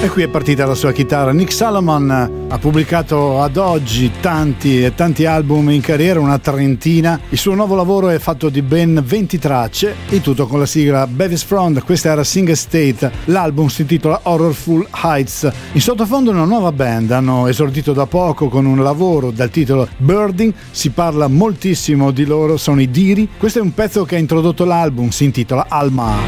E qui è partita la sua chitarra. Nick Salomon ha pubblicato ad oggi tanti album in carriera, una trentina. Il suo nuovo lavoro è fatto di ben 20 tracce, il tutto con la sigla Bevis Front. Questa era Sing State, l'album si intitola Horrorful Heights. In sottofondo una nuova band, hanno esordito da poco con un lavoro dal titolo Birding, si parla moltissimo di loro, sono i Diri. Questo è un pezzo che ha introdotto l'album, si intitola Alma.